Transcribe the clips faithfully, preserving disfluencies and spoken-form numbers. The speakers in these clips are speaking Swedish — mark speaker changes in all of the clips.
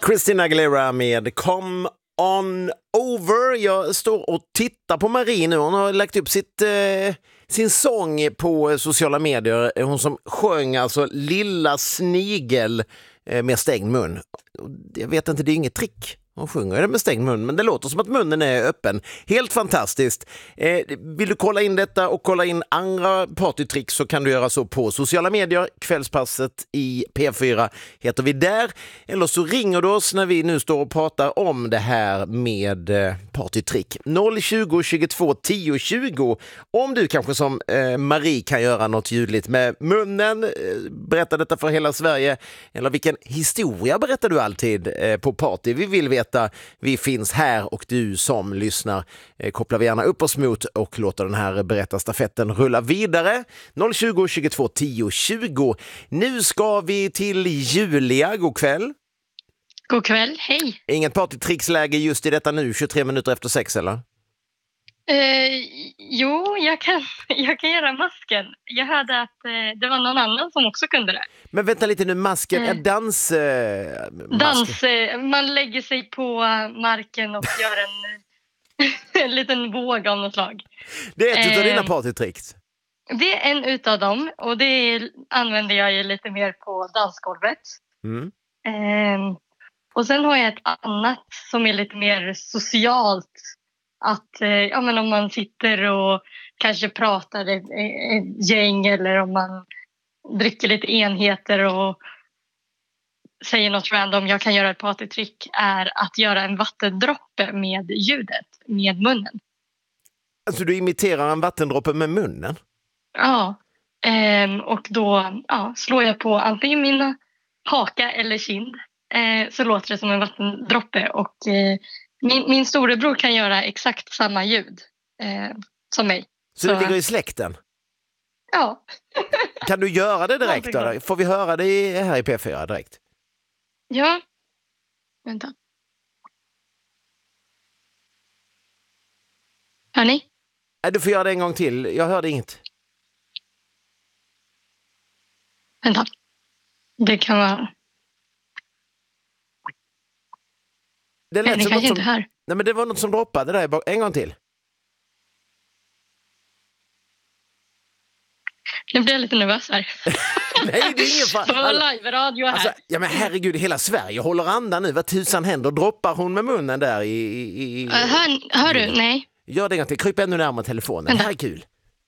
Speaker 1: Christina Aguilera med Come On Over. Jag står och tittar på Marie nu. Hon har lagt upp sitt, eh, sin sång på sociala medier. Hon som sjöng alltså Lilla snigel eh, med stängd mun. Jag vet inte, det är inget trick. Hon sjunger det med stängd mun, men det låter som att munnen är öppen. Helt fantastiskt. Eh, vill du kolla in detta och kolla in andra partytricks så kan du göra så på sociala medier. Kvällspasset i P fyra heter vi där. Eller så ringer du oss när vi nu står och pratar om det här med eh, partytrick. noll tjugo tjugotvå tio tjugo. Om du kanske som eh, Marie kan göra något ljudligt med munnen. Eh, berätta detta för hela Sverige. Eller vilken historia berättar du alltid eh, på party? Vi vill veta. Vi finns här och du som lyssnar eh, kopplar vi gärna upp oss mot och låter den här berättarstafetten rulla vidare. noll tjugo tjugotvå tio tjugo. Nu ska vi till Julia. God kväll.
Speaker 2: God kväll, hej.
Speaker 1: Inget partytricksläge just i detta nu, tjugotre minuter efter sex, eller?
Speaker 2: Eh, jo, jag kan, jag kan göra masken. Jag hörde att eh, det var någon annan som också kunde det.
Speaker 1: Men vänta lite nu, masken är
Speaker 2: Eh.
Speaker 1: dans... Eh,
Speaker 2: Dans, eh, man lägger sig på marken och gör en, en liten våg av något slag.
Speaker 1: Det är ett av
Speaker 2: Eh.
Speaker 1: dina partytricks.
Speaker 2: Det är en utav dem och det använder jag ju lite mer på dansgolvet.
Speaker 1: Mm.
Speaker 2: Eh, och sen har jag ett annat som är lite mer socialt. Att eh, ja, men om man sitter och kanske pratar ett, ett gäng eller om man dricker lite enheter och säger något random, jag kan göra ett partytrick, är att göra en vattendroppe med ljudet, med munnen.
Speaker 1: Alltså du imiterar en vattendroppe med munnen?
Speaker 2: Ja, ehm, och då ja, slår jag på antingen min haka eller kind, eh, så låter det som en vattendroppe och eh, min, min storebror kan göra exakt samma ljud eh, som mig.
Speaker 1: Så, så det ligger i släkten?
Speaker 2: Ja.
Speaker 1: Kan du göra det direkt då? Får vi höra det här i P fyra direkt?
Speaker 2: Ja. Vänta. Hör ni?
Speaker 1: Nej, du får göra det en gång till. Jag hörde inget.
Speaker 2: Vänta. Det kan vara...
Speaker 1: Det lät
Speaker 2: Nej, ni
Speaker 1: som
Speaker 2: kanske
Speaker 1: något
Speaker 2: inte
Speaker 1: som...
Speaker 2: hör.
Speaker 1: Nej, men det var något som droppade där. En gång till.
Speaker 2: Nu blir jag lite nervös här.
Speaker 1: Nej, det är ingen fara.
Speaker 2: Det var live-radio här.
Speaker 1: Alltså, ja, men herregud, hela Sverige håller andan nu. Vad tusan händer? Droppar hon med munnen där i... i, i...
Speaker 2: Uh, hör, hör du? Nej.
Speaker 1: Gör det en gång till. Kryp ännu närmare telefonen. Det här är kul.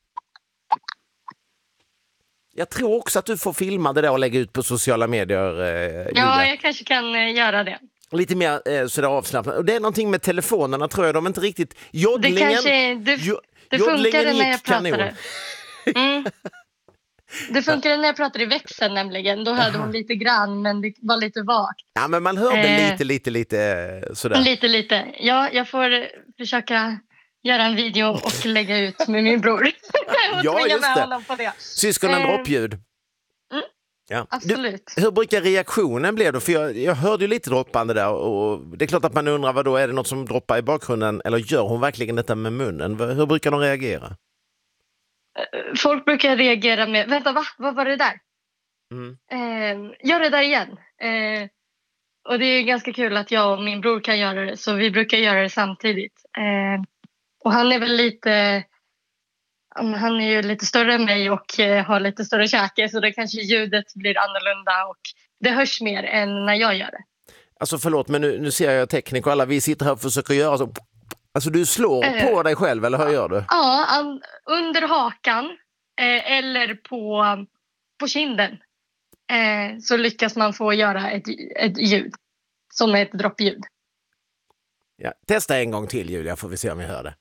Speaker 1: Jag tror också att du får filma det där och lägga ut på sociala medier. Eh,
Speaker 2: ja, jag kanske kan eh, göra det.
Speaker 1: Lite mer eh, sådär avslappnat. Och det är någonting med telefonerna, tror jag. De är inte riktigt... Jodlingen,
Speaker 2: det kanske... Det,
Speaker 1: jo,
Speaker 2: det funkade när jag pratade. Mm. Det funkade när jag pratade i växeln nämligen. Då hörde hon lite grann, men det var lite vagt.
Speaker 1: Ja, men man hörde
Speaker 2: eh,
Speaker 1: lite, lite, lite sådär.
Speaker 2: Lite, lite. Ja, jag får försöka göra en video och lägga ut med min bror. Och
Speaker 1: ja, just
Speaker 2: med
Speaker 1: det.
Speaker 2: honom på det.
Speaker 1: Syskonen
Speaker 2: eh,
Speaker 1: droppljud.
Speaker 2: Mm,
Speaker 1: ja.
Speaker 2: absolut.
Speaker 1: Du, hur brukar reaktionen bli då? För jag, jag hörde ju lite droppande där. Och det är klart att man undrar, vad då är det något som droppar i bakgrunden? Eller gör hon verkligen detta med munnen? Hur brukar de reagera?
Speaker 2: Folk brukar reagera med, vänta, va? Vad var det där?
Speaker 1: Mm.
Speaker 2: Eh, gör det där igen. Eh, och det är ganska kul att jag och min bror kan göra det. Så vi brukar göra det samtidigt. Eh, och han är väl lite... Han är ju lite större än mig och eh, har lite större käke. Så det kanske ljudet blir annorlunda och det hörs mer än när jag gör det.
Speaker 1: Alltså förlåt, men nu, nu ser jag teknik och alla vi sitter här och försöker göra så... Alltså du slår eh, på dig själv, eller hur gör du?
Speaker 2: Ja, an, under hakan eh, eller på, på kinden eh, så lyckas man få göra ett, ett ljud som är ett droppljud.
Speaker 1: Ja, testa en gång till, Julia, får vi se om vi hör det.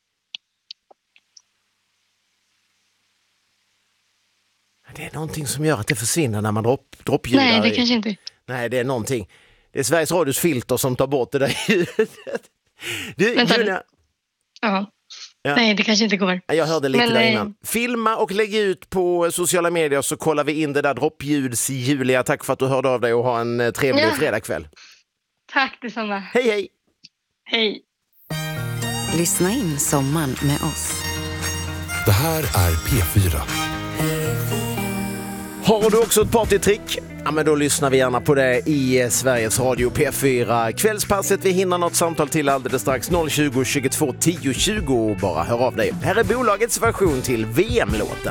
Speaker 1: Det är någonting som gör att det försvinner när man dropp, droppljudar.
Speaker 2: Nej, det
Speaker 1: i.
Speaker 2: kanske inte.
Speaker 1: Nej, det är någonting. Det är Sveriges Radios filter som tar bort det där ljudet. Du,
Speaker 2: Vänta,
Speaker 1: Julia...
Speaker 2: Ja. Ja. Nej, det kanske inte går.
Speaker 1: Jag hörde lite
Speaker 2: Men,
Speaker 1: där innan. Filma och lägg ut på sociala medier så kollar vi in det där droppljudets. Julia, tack för att du hörde av dig och ha en trevlig ja. fredagkväll.
Speaker 2: Tack detsamma.
Speaker 1: Hej, hej.
Speaker 2: Hej.
Speaker 3: Lyssna in sommaren med oss.
Speaker 4: Det här är P fyra.
Speaker 1: Har du också ett partytrick? Ja, men då lyssnar vi gärna på det i Sveriges Radio P fyra. Kvällspasset, vi hinner något samtal till alldeles strax. noll tjugo, tjugotvå, tio tjugo. Bara hör av dig. Här är bolagets version till V M-låten.